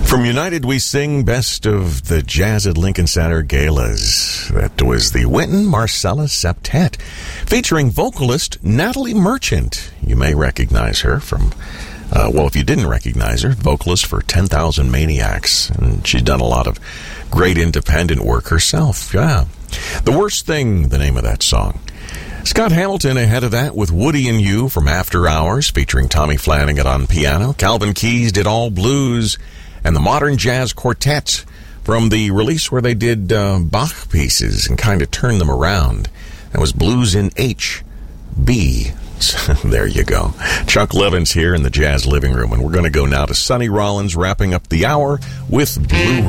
From United We Sing Best of the Jazz at Lincoln Center Galas. That was the Wynton Marsalis Septet, featuring vocalist Natalie Merchant. You may recognize her from, if you didn't recognize her, vocalist for 10,000 Maniacs. And she's done a lot of great independent work herself. Yeah. The Worst Thing, the name of that song. Scott Hamilton ahead of that with Woody and You from After Hours, featuring Tommy Flanagan on piano. Calvin Keys did All Blues. And the Modern Jazz Quartet from the release where they did Bach pieces and kind of turned them around. That was Blues in H-B. There you go. Chuck Levins here in the Jazz Living Room, and we're going to go now to Sonny Rollins wrapping up the hour with Blue